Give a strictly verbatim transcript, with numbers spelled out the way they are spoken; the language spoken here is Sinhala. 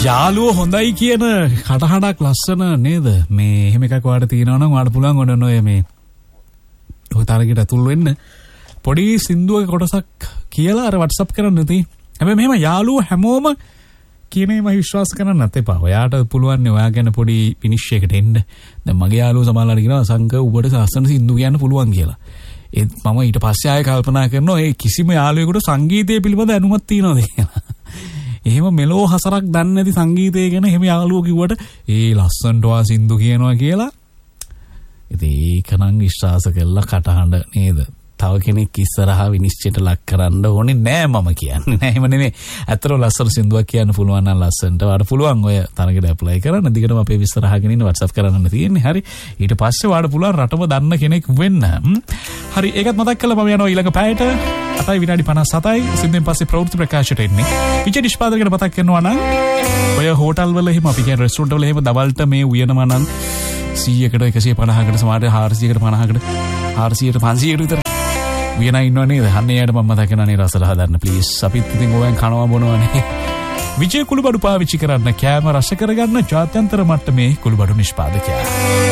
යාළුවෝ හොඳයි කියන කටහඬක් ලස්සන නේද? මේ එහෙම එකක් වාට තියෙනවා නම් වාට පුළුවන් ඔන්න ඔය මේ ඔය තරගෙට ඇතුල් වෙන්න පොඩි සින්දුවක කොටසක් කියලා අර WhatsApp කරන්න තියෙන්නේ. හැබැයි මෙහෙම යාළුවෝ හැමෝම කියනේ මම විශ්වාස කරන්න නැත් එපා. ඔයාට පුළුවන් නේ ඔයා ගැන පොඩි විනිශ්චයකට එන්න. දැන් මගේ යාළුවෝ සමහරවල් කියනවා සංක උඹට ලස්සන සින්දු කියන්න පුළුවන් කියලා. ඒත් මම ඊට පස්සේ ආයෙ කල්පනා කරනවා ඒ කිසිම යාළුවෙකුට සංගීතය පිළිබඳ දැනුමක් තියනවද කියලා. එහෙම මෙලෝ හසරක් දන්නේ නැති සංගීතය ගැන එහෙම යාළුවෝ කිව්වට ඒ ලස්සනට වා සින්දු කියනවා කියලා. ඉතින් ඒක නම් විශ්වාස කළා කටහඬ නේද? තව කෙනෙක් ඉස්සරහා විනිශ්චයට ලක් කරන්න ඕනේ නෑ මම කියන්නේ. නෑ එහෙම නෙමෙයි. ඇත්තටම ලස්සන සින්දුවක් කියන්න පුළුවන් නම් ලස්සනට වාට පුළුවන් ඔය තරගෙට ඇප්ලයි කරන්න. දිගටම අපේ විස්තරහගෙන ඉන්න WhatsApp කරන්න තියෙන්නේ. හරි. ඊට පස්සේ වාට පුළුවන් රටම දන්න කෙනෙක් වෙන්න. හරි. ඒකත් මතක් කළා මම යනවා ඊළඟ පැයට. අතයි විනාඩි පනස් හතයි. සින්දුවෙන් පස්සේ ප්‍රවෘත්ති ප්‍රකාශයට එන්නේ. විජේ නිෂ්පාදකයට මතක් කරනවා නම් ඔය හෝටල් වල එහෙම අපි කියන රෙස්ටොරන්ට් වල එහෙම දවල්ට මේ උයනවා නම් සීයකට එකසිය පනහකට සමහරට හාරසියකට පනහකට හාරසියයට පන්සියයට විතර වියනා ඉන්නව නේද? අන්නේ යාට මම මතක කරනවා නේ රසල හදන්න ප්ලීස්. අපිත් ඉතින් ඕවෙන් කනවා බොනවනේ. විජේ කුළුබඩු පාවිච්චි කරන්න කෑම රස කරගන්න ජාත්‍යන්තර මට්ටමේ කුළුබඩු නිෂ්පාදකයා.